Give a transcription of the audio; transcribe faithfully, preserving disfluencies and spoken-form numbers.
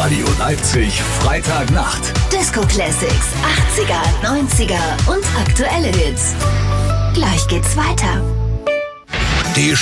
Radio Leipzig, Freitagnacht. Disco Classics, achtziger, neunziger und aktuelle Hits. Gleich geht's weiter. Die